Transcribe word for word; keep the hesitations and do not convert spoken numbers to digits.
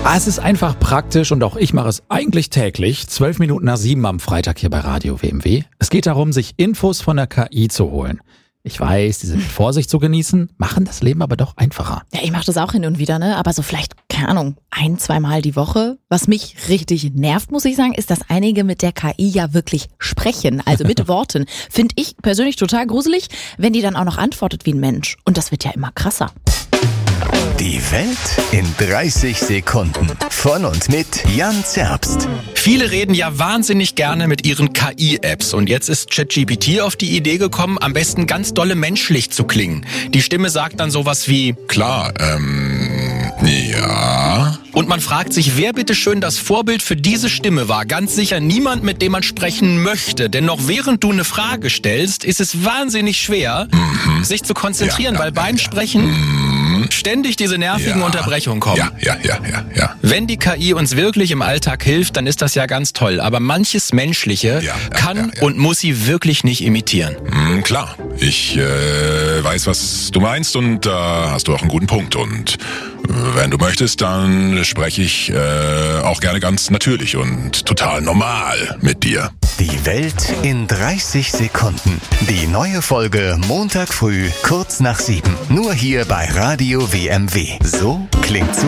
Ah, es ist einfach praktisch und auch ich mache es eigentlich täglich. Zwölf Minuten nach sieben am Freitag hier bei Radio W M W. Es geht darum, sich Infos von der K I zu holen. Ich weiß, die sind mit Vorsicht zu genießen, machen das Leben aber doch einfacher. Ja, ich mache das auch hin und wieder, ne? Aber so vielleicht, keine Ahnung, ein, zweimal die Woche. Was mich richtig nervt, muss ich sagen, ist, dass einige mit der K I ja wirklich sprechen, also mit Worten. Finde ich persönlich total gruselig, wenn die dann auch noch antwortet wie ein Mensch. Und das wird ja immer krasser. Die Welt in dreißig Sekunden. Von und mit Jan Zerbst. Viele reden ja wahnsinnig gerne mit ihren K I-Apps und jetzt ist ChatGPT auf die Idee gekommen, am besten ganz dolle menschlich zu klingen. Die Stimme sagt dann sowas wie Klar, ähm, ja. Und man fragt sich, wer bitteschön das Vorbild für diese Stimme war. Ganz sicher niemand, mit dem man sprechen möchte. Denn noch während du eine Frage stellst, ist es wahnsinnig schwer, mhm. sich zu konzentrieren, ja, ja, weil beim ja, ja. Sprechen mhm. ständig diese nervigen ja. Unterbrechungen kommen. Ja, ja, ja, ja, ja. Wenn die K I uns wirklich im Alltag hilft, dann ist das ja ganz toll. Aber manches Menschliche ja, ja, kann ja, ja. und muss sie wirklich nicht imitieren. Mhm, klar, ich äh, weiß, was du meinst und da äh, hast du auch einen guten Punkt. Und wenn du möchtest, dann spreche ich äh, auch gerne ganz natürlich und total normal mit dir. Die Welt in dreißig Sekunden. Die neue Folge Montag früh, kurz nach sieben. Nur hier bei Radio W M W. So klingt's.